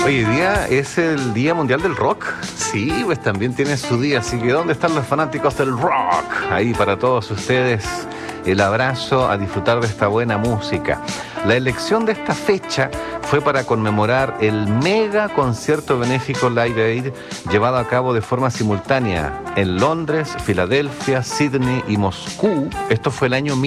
Hoy día es el Día Mundial del Rock. Sí, pues también tiene su día. Así que ¿dónde están los fanáticos del rock? Ahí para todos ustedes el abrazo a disfrutar de esta buena música. La elección de esta fecha fue para conmemorar el mega concierto benéfico Live Aid llevado a cabo de forma simultánea en Londres, Filadelfia, Sydney y Moscú. Esto fue el año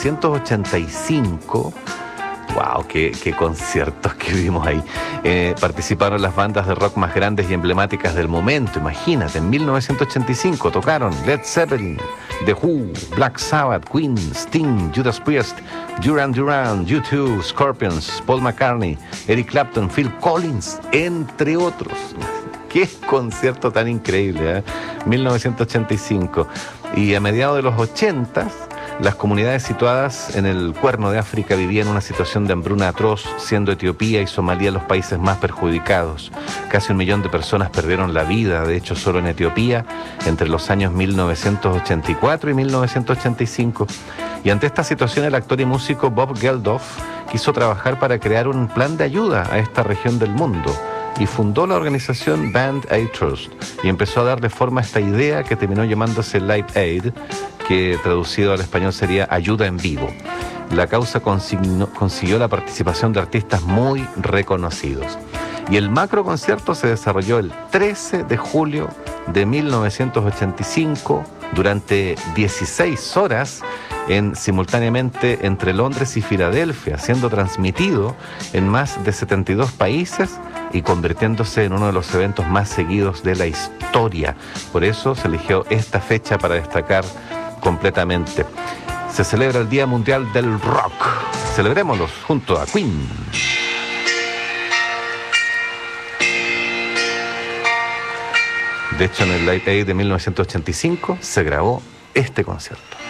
1985. ¡Wow! ¡Qué conciertos que vimos ahí! Participaron las bandas de rock más grandes y emblemáticas del momento. Imagínate, en 1985 tocaron Led Zeppelin, The Who, Black Sabbath, Queen, Sting, Judas Priest, Duran Duran, U2, Scorpions, Paul McCartney, Eric Clapton, Phil Collins, entre otros. ¡Qué concierto tan increíble! 1985. Y a mediados de los 80s, las comunidades situadas en el Cuerno de África vivían una situación de hambruna atroz, siendo Etiopía y Somalia los países más perjudicados. Casi 1 millón de personas perdieron la vida, de hecho, solo en Etiopía, entre los años 1984 y 1985. Y ante esta situación, el actor y músico Bob Geldof quiso trabajar para crear un plan de ayuda a esta región del mundo y fundó la organización Band Aid Trust y empezó a darle forma a esta idea que terminó llamándose Live Aid, que traducido al español sería Ayuda en Vivo. La causa consiguió la participación de artistas muy reconocidos. Y el macro concierto se desarrolló el 13 de julio de 1985 durante 16 horas simultáneamente entre Londres y Filadelfia, siendo transmitido en más de 72 países y convirtiéndose en uno de los eventos más seguidos de la historia. Por eso se eligió esta fecha para destacar completamente. Se celebra el Día Mundial del Rock. Celebrémoslo junto a Queen. De hecho, en el Live Aid de 1985 se grabó este concierto.